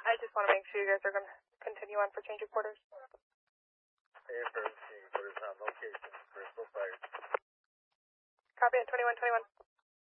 I just want to make sure you guys are going to continue on for change of quarters. AFR change of quarters on location. Bristol Fire. Copy at 2121.